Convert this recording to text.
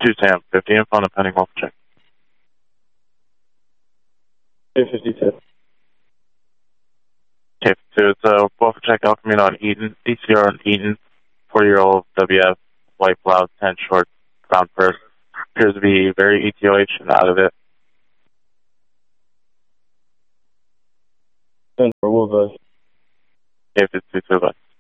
2 Sam, 50 info on a pending welfare check. 52. Okay, so it's a welfare check Alchemino on Eden, ECR on Eden, 40-year-old WF, white blouse, 10 shorts, brown purse. Appears to be very ETOH and out of it. Denver, Wolves. Okay, 52 to